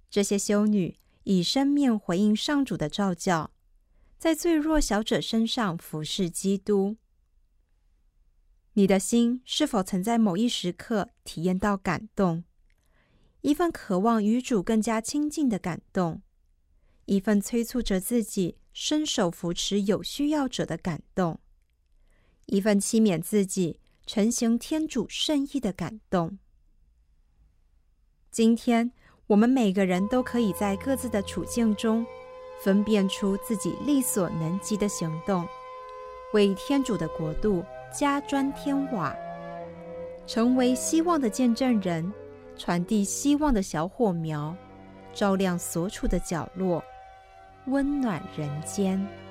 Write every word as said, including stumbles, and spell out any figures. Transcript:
这些修女以生命回应上主的召叫，在最弱小者身上服侍基督。你的心是否曾在某一时刻体验到感动？一份渴望与主更加亲近的感动，一份催促着自己伸手扶持有需要者的感动，一份期勉自己承行天主圣意的感动。今天，我们每个人都可以在各自的处境中，分辨出自己力所能及的行动，为天主的国度加砖添瓦，成为希望的见证人，传递希望的小火苗，照亮所处的角落，温暖人间。